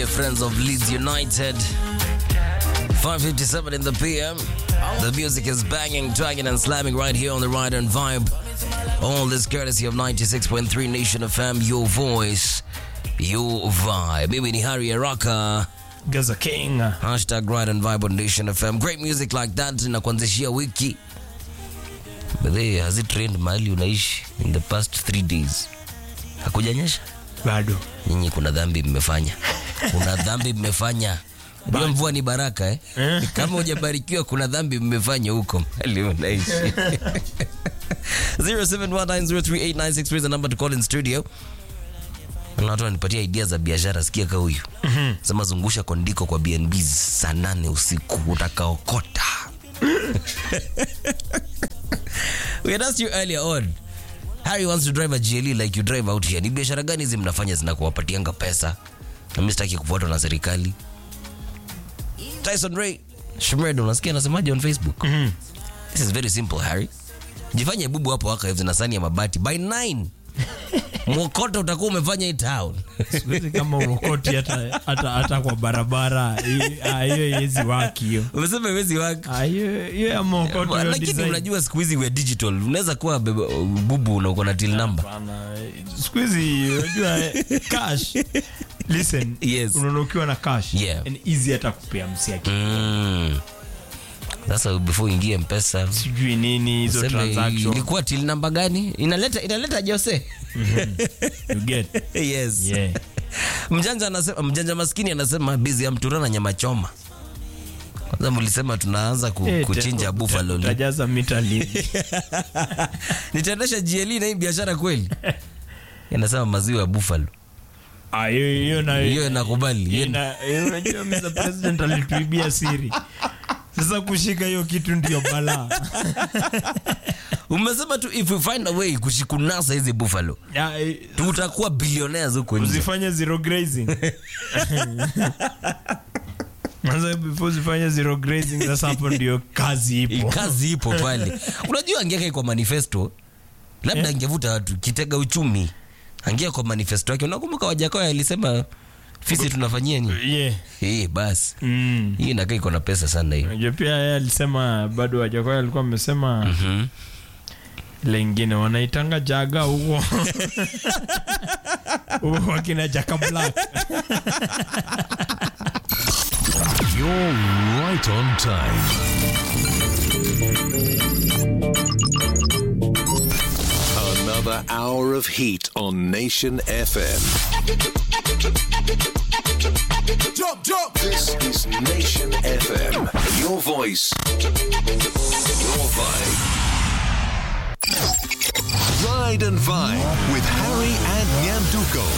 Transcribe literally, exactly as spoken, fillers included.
dear friends of Leeds United. five fifty-seven in the P M. The music is banging, dragging, and slamming right here on the Ride and Vibe. All this courtesy of ninety-six point three Nation F M, your voice, your vibe. Mimi ni Harry Araka. Gaza King. Hashtag Ride and Vibe on Nation F M. Great music like that na kuanzishia wiki. But they, has it rained mahali unaishi in the past three days? Hakujanyesha? Bado. Nyinyi kuna dhambi mmefanya. Kuna dhambi mmefanya. Bila mvua ni baraka eh? eh? Kama hujabarikiwa kuna dhambi mmefanya huko mahali unaishi. zero seven one nine zero three eight nine six three is the number to call in studio. Na watu wanipatia idea za biashara, sikia ka huyu. Mhm. Sema zungusha kondiko kwa B N B saa nane usiku utakaokota. We had asked you earlier on, Harry wants to drive a G L E like you drive out here. Ni biashara gani hizi mnafanya zinakuwapatianga pesa? Na mimi sitaki kufuatwa na serikali. Tyson Ray Shmerd, unasikia anasemaje on Facebook? Mm-hmm. This is very simple, Harry. Jifanye bubu hapo waka hivi na sani ya mabati by nine. Mwokoto utakuwa umefanya hii town. Siwezi kama mwokoti hata hata hata kwa barabara. Hiyo yezi waki hiyo. Umesema yezi waki. Hiyo hiyo ya mwokoto. Lakini unajua siku hizi we digital. Unaweza kuwa bubu na uko na till number. Siku hizi unajua cash. Listen, yes. Unanukiwa na cash. Yeah. And easy hata kupea msiaki. Mm. Sasa before ingie M-Pesa sijui nini hizo transaction. Ilikuwa till number gani? Inaleta inaleta Jose. Mm-hmm. You get. Yes. Yeah. Mjanja anasema, mjanja maskini anasema busy ya mtura na nyama choma. Kwanza mlisema tunaanza ku, hey, kuchinja buffalo. Tajaza mita lini. Nitaendesha G L E na hii biashara kweli. Anasema maziwa ya buffalo. Ah, hiyo na hiyo nakubali. Hiyo na unajua Mister President alituibia siri. Sasa kushika hiyo kitu ndio balaa. Umesema tu if we find a way kushikunasa hizi buffalo. Yeah, eh, tutakuwa billionaires huko nje. Usifanye zero grazing. Mwanzo before usifanye zero grazing, sasa hapo ndio kazi ipo. Kazi ipo pale. Unajua angeka kwa manifesto labda yeah, angevuta watu kitega uchumi. Angia kwa manifesto yake. Unakumbuka Wajakoya alisema fisi tunafanyia nini? Yeah. Eh, basi. Mm. Hii inakaa iko na pesa sana hiyo. Unajua pia yeye alisema bado Wajakoya alikuwa amesema mhm. Ile nyingine wanaitanga jaga huko. Huko wakina Jaka Black. You're right on time. Another hour of heat on Nation F M. Jump, jump. This is Nation F M. Your voice, your vibe. Ride and Vibe with Harry and Nyanduko.